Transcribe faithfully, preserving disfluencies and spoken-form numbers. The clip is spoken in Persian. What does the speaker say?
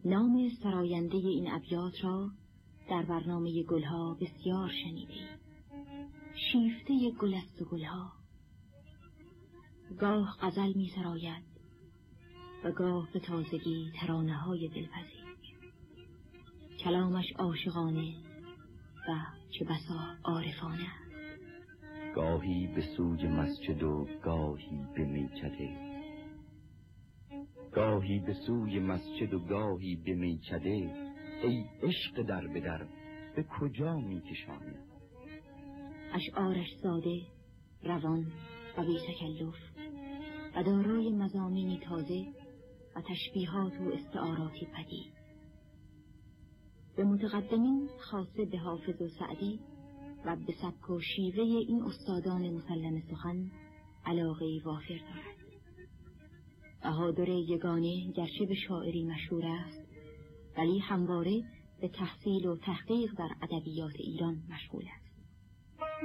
نام سراینده این ابیات را در برنامه گلها بسیار شنیدید. شیفته گل است و گلها، گاه غزل می سراید و گاه به تازگی ترانه های دلپذیر. کلامش عاشقانه و چه بسا عارفانه، گاهی به سوی مسجد و گاهی به میکده، گاهی به سوی مسجد و گاهی به میکده، ای عشق در به در به کجا می کشانی؟ اشعارش ساده، روان و بی تکلف و دارای مضامینی تازه و تشبیهات و استعاراتی پدید. به متقدمین خاصه به حافظ و سعدی و به سبک و شیوه این استادان مسلم سخن علاقه وافر دارد. بهادر یگانه گرچه به شاعری مشهور است، ولی همواره به تحصیل و تحقیق در ادبیات ایران مشغول است.